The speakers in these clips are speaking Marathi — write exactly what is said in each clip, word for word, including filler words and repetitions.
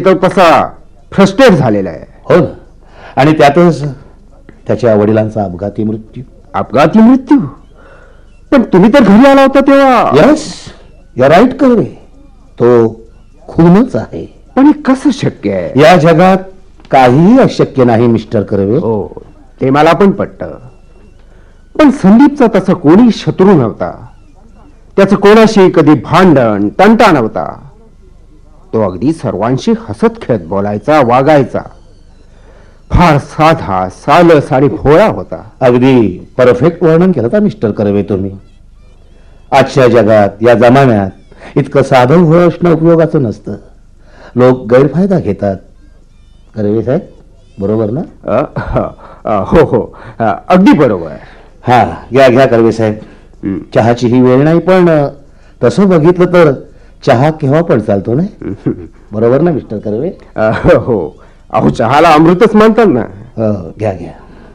तो तसा फ्रस्ट्रेट झालेला आहे. हो ना, आणि त्यातच त्याच्या वडिलांचा अपघाती मृत्यू. अपघाती मृत्यू? पण तुम्ही तर घरी आला होता तेव्हा. यस, यू राईट कर्वे, तो खूनच आहे. पण हे कसं शक्य आहे? या जगात काहीही अशक्य नाही मिस्टर कर्वे. हो, ते मला पण पटतं. पण संदीपचा तसा कोणी शत्रू नव्हता. त्याचं कोणाशी कधी भांडण तंटा नव्हता. तो अगदी सर्वांशी हसत खेळत बोलायचा, वागायचा. फार साधा सालस आणि भोळा होता. अगदी परफेक्ट वर्णन केलं का मिस्टर कर्वे तुम्ही. आजच्या जगात या जमान्यात इतकं साधं भोळं असणं उपयोगाचं नसतं. लोक गैरफायदा घेतात. कर्वे साहेब, बरोबर ना? अ, अ, अ, हो हो, अ, अगदी बरोबर. हा, घ्या घ्या कर्वे साहेब. हं. चहाची ही वेळ नाही, पण तसं बघितलं तर चहा केव्हा पण चालतो नाही. बरोबर ना मिस्टर कर्वे? अ, हो, अहो चहाला अमृतच म्हणतात ना. हो, घ्या घ्या.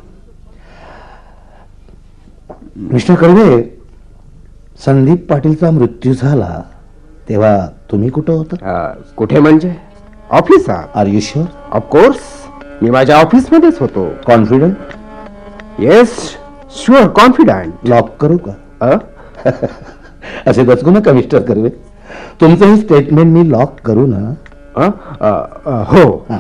मिस्टर कर्वे, संदीप पाटीलचा मृत्यू झाला तेव्हा तुम्ही कुठं होता? अ, कुठे म्हणजे? ऑफिसात. R you sure? ऑफकोर्स, मी माझ्या ऑफिसमध्येच होतो. Confident? Yes, sure, confident. Lock करू का? अ? असे दचकू नका मिस्टर कर्वे. तुमचं हे स्टेटमेंट मी लॉक करू ना? अ? अ, अ, हो. हा.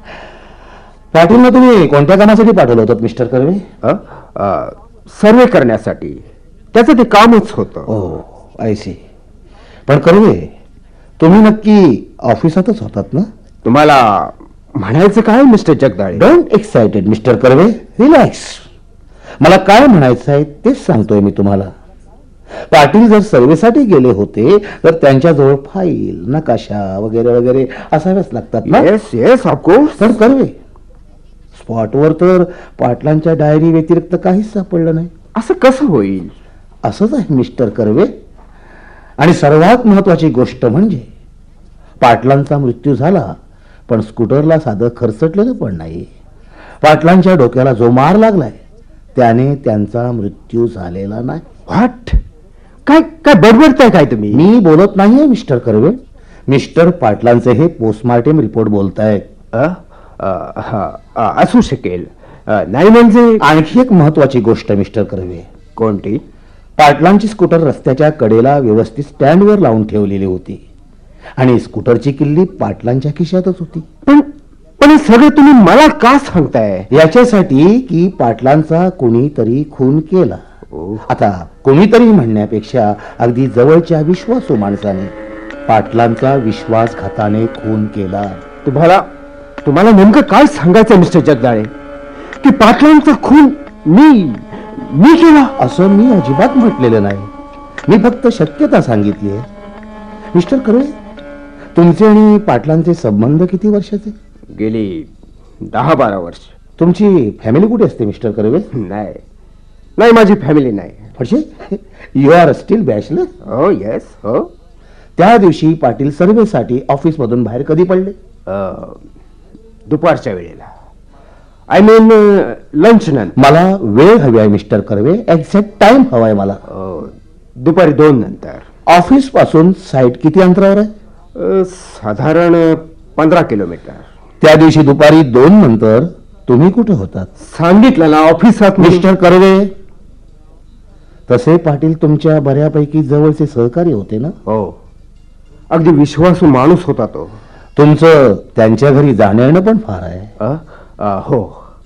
पाटीलला तुम्ही कोणत्या कामासाठी पाठवलं होतं मिस्टर कर्वे? अ? अ, सर्वे करण्यासाठी. त्याचं ते कामच होतं. ओ, आय सी. पण कर्वे, तुम्ही नक्की ऑफिसातच होतात ना? तुम्हाला म्हणायचं काय mister Jagdale? Don't excited mister Karve, relax. मला काय म्हणायचं आहे तेच सांगतोय मी तुम्हाला. पाटील जर सर्वेसाठी गेले होते तर त्यांच्याजवळ फाईल, नकाशा वगैरे वगैरे असाव्याच लागतात ना? Yes yes, of course. पण कर्वे, स्पॉटवर तर पाटलांच्या डायरी व्यतिरिक्त काहीच सापडलं नाही. असं कसं होईल? असंच आहे मिस्टर कर्वे. आणि सर्वात महत्वाची गोष्ट म्हणजे पाटलांचा मृत्यू झाला, पण स्कूटरला साधं खरचटलेलं पण नाही. पाटलांच्या डोक्याला जो मार लागलाय त्याने त्यांचा मृत्यू झालेला नाही. व्हॉट? काय काय बडबडताय काय तुम्ही? मी बोलत नाहीये मिस्टर कर्वे, मिस्टर पाटलांचे हे पोस्टमार्टम रिपोर्ट बोलतायत. अ? अ, हा, अ, असू शकेल. अ, नाही म्हणजे? आणखी एक महत्वाची गोष्ट मिस्टर कर्वे. कोणती? पाटलांची स्कूटर रस्त्याच्या कडेला व्यवस्थित स्टँडवर लावून ठेवलेली होती आणि स्कूटरची किल्ली पाटलांच्या खिशातच होती. पण पण हे सगळं तुम्ही मला का सांगताय? याच्यासाठी की पाटलांचा कोणीतरी खून केला. ओ. आता कोणीतरी म्हणण्यापेक्षा अगदी जवळच्या विश्वासू माणसाने पाटलांचा विश्वासघाताने खून केला. तुम्हाला तुम्हाला नेमकं काय सांगायचं मिस्टर जगदाळे? की पाटलांचा खून मी मी केला? असं मी अजिबात म्हटलेलं नाही. मी फक्त शक्यता सांगितली आहे. मिस्टर कर्वे, तुमचे आणि पाटलांचे संबंध किती वर्षाचे? गेली दहा बारा वर्ष. तुमची फॅमिली कुठे असते मिस्टर कर्वे? नाही नाही, माझी फॅमिली नाही. म्हणजे यू आर स्टील बॅचलर? हो येस हो. त्या दिवशी पाटील सर्वेसाठी ऑफिस मधून बाहेर कधी पडले? अ, दुपारच्या वेळेला. आय मीन लंच नंतर. मला वेळ हवी आहे मिस्टर कर्वे, एक्झॅक्ट टाइम हवाय मला. अ, दुपारी दोन नंतर. ऑफिस पासून साईट किती अंतरावर आहे? अ, साधारण पंधरा किलोमीटर. त्या दिवशी दुपारी दोन नंतर तुम्ही कुठे होतात? सांगितलं ना, ऑफिसात. मिस्टर कर्वे, तसे पाटील तुमच्या बऱ्यापैकी जवळचे सहकारी होते ना? हो, अगदी विश्वासू माणूस होता तो. तुमचं त्यांच्या घरी जाणं येणं पण फार आहे. अ, अ, हो,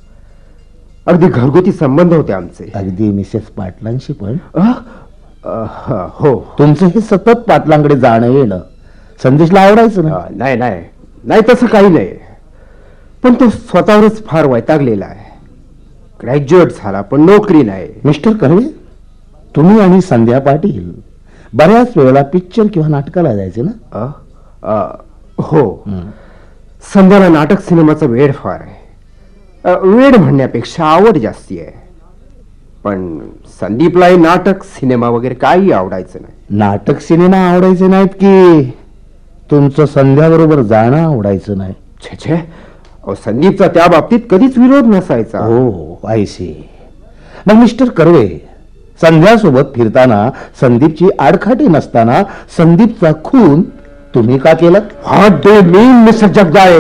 अगदी घरगुती संबंध होते आमचे. अगदी मिसेस पाटलांशी पण? अ, अ, ह, हो. तुमचं हे सतत पाटलांकडे जाणं येणं संदेशला आवडायचं ना? अ, नाही नाही नाही, तसं काही नाही. पण तो स्वतःवरच फार वैतागलेला आहे. ग्रॅज्युएट झाला पण नोकरी नाही. मिस्टर कर्वे, तुम्ही आणि संध्या पाटील बऱ्याच वेळेला पिक्चर किंवा नाटकाला जायचे ना? अ, अ, हो. संध्याला नाटक सिनेमाचा वेड फार आहे. अ, वेड म्हणण्यापेक्षा आवड जास्ती आहे. पण संदीपलाही नाटक सिनेमा वगैरे काही आवडायचं नाही. नाटक सिनेमा आवडायचे नाहीत की तुमचं संध्याबरोबर जाणं आवडायचं नाही? छे छे, अहो, संदीपचा त्या बाबतीत कधीच विरोध नसायचा. हो, आय सी. मग मिस्टर कर्वे, संध्यासोबत फिरताना संदीपची आडखाटी नसताना संदीपचा खून तुम्ही का केला? What do you mean mister Jagdale?